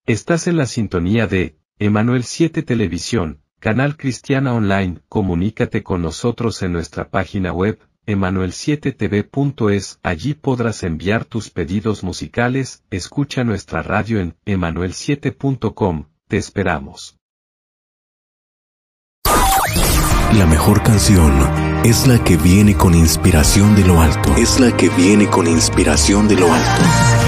Estás en la sintonía de Emanuel 7 Televisión, canal cristiana online. Comunícate con nosotros en nuestra página web, emanuel7tv.es. Allí podrás enviar tus pedidos musicales. Escucha nuestra radio en emanuel7.com. Te esperamos. La mejor canción es la que viene con inspiración de lo alto. Es la que viene con inspiración de lo alto.